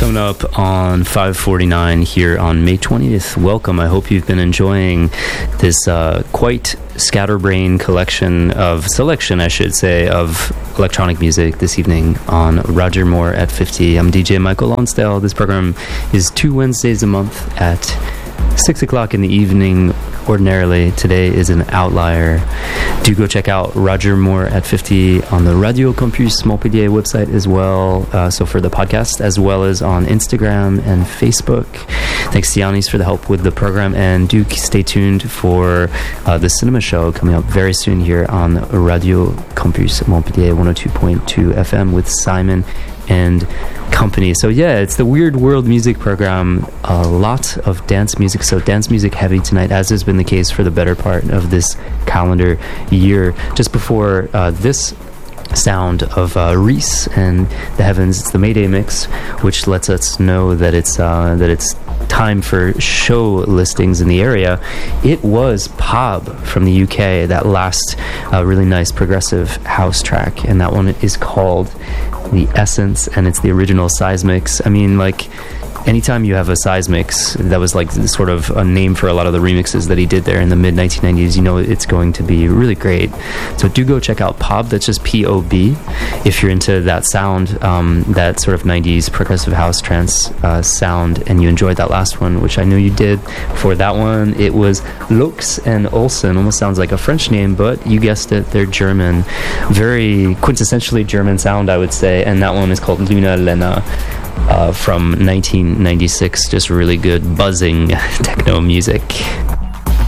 Coming up on 5:49 here on May 20th. Welcome. I hope you've been enjoying this quite scatterbrained selection, I should say, of electronic music this evening on Roger Moore at 50. I'm DJ Michael Lonsdale. This program is 2 Wednesdays a month at 6 o'clock in the evening. Ordinarily, today is an outlier. Do go check out Roger Moore at 50 on the Radio Campus Montpellier website as well. So for the podcast, as well as on Instagram and Facebook. Thanks to Yannis for the help with the program, and do stay tuned for the cinema show coming up very soon here on Radio Campus Montpellier 102.2 FM with Simon and company. So yeah, it's the Weird World Music program. A lot of dance music, so dance music heavy tonight, as has been the case for the better part of this calendar year. Just before this sound of Reese and the Heavens, it's the Mayday mix, which lets us know that it's time for show listings in the area. It was Pob from the UK, that last really nice progressive house track, and that one is called The Essence, and it's the original Seismics. I mean, like, anytime you have a Seismics, that was like sort of a name for a lot of the remixes that he did there in the mid-1990s, you know it's going to be really great. So do go check out Pob, that's just P-O-B, if you're into that sound, that sort of 90s progressive house trance sound, and you enjoyed that last one, which I know you did. For that one, it was Lux and Olsen. Almost sounds like a French name, but you guessed it, they're German. Very quintessentially German sound, I would say, and that one is called Luna Lena. From 1996, just really good buzzing techno music.